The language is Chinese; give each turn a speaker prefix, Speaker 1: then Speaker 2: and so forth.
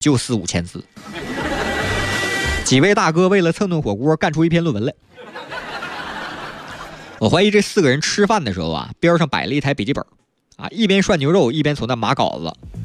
Speaker 1: 就4、5千字。几位大哥为了蹭顿火锅干出一篇论文来。我怀疑这4个人吃饭的时候啊，边上摆了一台笔记本，啊，一边涮牛肉一边从那码稿子。